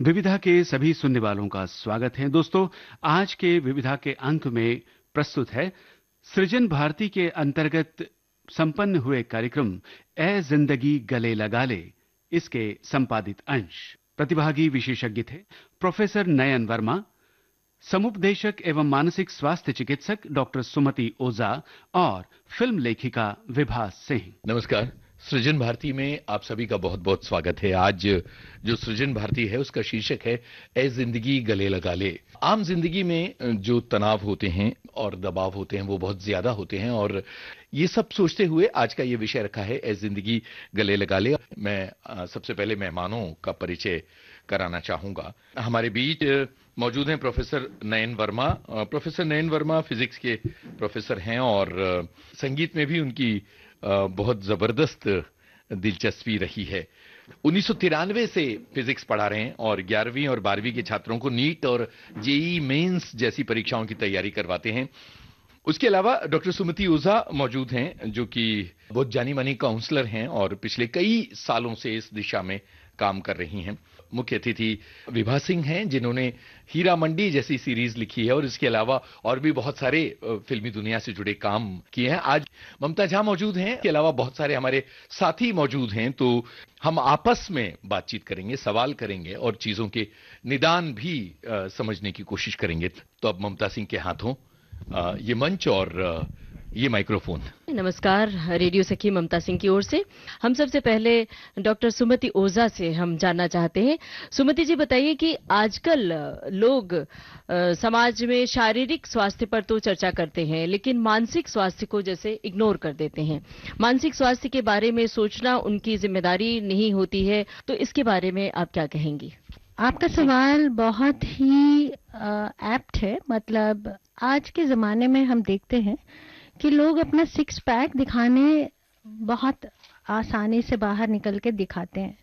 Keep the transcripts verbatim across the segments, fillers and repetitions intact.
विविधा के सभी सुनने वालों का स्वागत है। दोस्तों, आज के विविधा के अंक में प्रस्तुत है सृजन भारती के अंतर्गत संपन्न हुए कार्यक्रम ए जिंदगी गले लगा ले, इसके संपादित अंश। प्रतिभागी विशेषज्ञ थे प्रोफेसर नयन वर्मा, समुपदेशक एवं मानसिक स्वास्थ्य चिकित्सक डॉक्टर सुमति ओझा और फिल्म लेखिका विभा सिंह। नमस्कार। सृजन भारती में आप सभी का बहुत बहुत स्वागत है। आज जो सृजन भारती है उसका शीर्षक है ए जिंदगी गले लगा ले। आम जिंदगी में जो तनाव होते हैं और दबाव होते हैं वो बहुत ज्यादा होते हैं, और ये सब सोचते हुए आज का ये विषय रखा है ए जिंदगी गले लगा ले। मैं सबसे पहले मेहमानों का परिचय कराना चाहूंगा। हमारे बीच मौजूद हैं प्रोफेसर नयन वर्मा। प्रोफेसर नयन वर्मा फिजिक्स के प्रोफेसर हैं और संगीत में भी उनकी बहुत जबरदस्त दिलचस्पी रही है। उन्नीस सौ तिरानवे से फिजिक्स पढ़ा रहे हैं और ग्यारहवीं और बारहवीं के छात्रों को नीट और जेईई मेंस जैसी परीक्षाओं की तैयारी करवाते हैं। उसके अलावा डॉक्टर सुमति ओझा मौजूद हैं जो कि बहुत जानी मानी काउंसलर हैं और पिछले कई सालों से इस दिशा में काम कर रही हैं। मुख्य अतिथि विभा सिंह हैं जिन्होंने हीरा मंडी जैसी सीरीज लिखी है और इसके अलावा और भी बहुत सारे फिल्मी दुनिया से जुड़े काम किए हैं। आज ममता झा मौजूद हैं, इसके अलावा बहुत सारे हमारे साथी मौजूद हैं। तो हम आपस में बातचीत करेंगे, सवाल करेंगे और चीजों के निदान भी आ, समझने की कोशिश करेंगे। तो अब ममता सिंह के हाथों आ, ये मंच और ये माइक्रोफोन। नमस्कार, रेडियो सखी ममता सिंह की ओर से। हम सबसे पहले डॉक्टर सुमति ओझा से हम जानना चाहते हैं। सुमति जी, बताइए कि आजकल लोग आ, समाज में शारीरिक स्वास्थ्य पर तो चर्चा करते हैं लेकिन मानसिक स्वास्थ्य को जैसे इग्नोर कर देते हैं। मानसिक स्वास्थ्य के बारे में सोचना उनकी जिम्मेदारी नहीं होती है, तो इसके बारे में आप क्या कहेंगी? आपका सवाल बहुत ही एप्ट है। मतलब आज के जमाने में हम देखते हैं कि लोग अपना सिक्स पैक दिखाने बहुत आसानी से बाहर निकल के दिखाते हैं,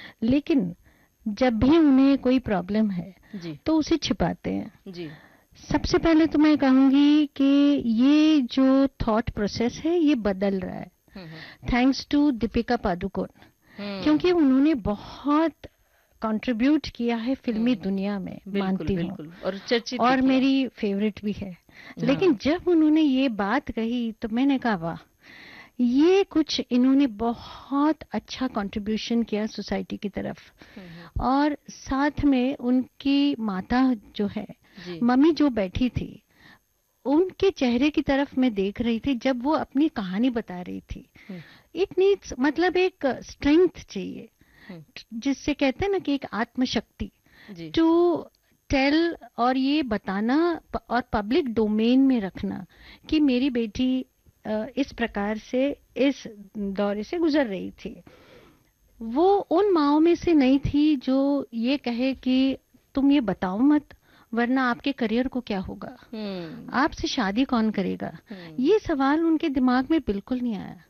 लेकिन जब भी उन्हें कोई प्रॉब्लम है जी, तो उसे छिपाते हैं जी। सबसे पहले तो मैं कहूंगी कि ये जो थॉट प्रोसेस है ये बदल रहा है थैंक्स टू दीपिका पादुकोण, क्योंकि उन्होंने बहुत कंट्रीब्यूट किया है फिल्मी दुनिया में, मानती हूँ, और चर्चित और मेरी फेवरेट भी है। लेकिन जब उन्होंने ये बात कही तो मैंने कहा वाह, ये कुछ इन्होंने बहुत अच्छा कंट्रीब्यूशन किया सोसाइटी की तरफ। और साथ में उनकी माता जो है, मम्मी जो बैठी थी, उनके चेहरे की तरफ मैं देख रही थी जब वो अपनी कहानी बता रही थी। इट नीड्स, मतलब एक स्ट्रेंथ चाहिए जिससे कहते हैं ना कि एक आत्मशक्ति टू टेल और ये बताना और पब्लिक डोमेन में रखना कि मेरी बेटी इस प्रकार से इस दौरे से गुजर रही थी। वो उन माओं में से नहीं थी जो ये कहे कि तुम ये बताओ मत वरना आपके करियर को क्या होगा, आपसे शादी कौन करेगा। ये सवाल उनके दिमाग में बिल्कुल नहीं आया।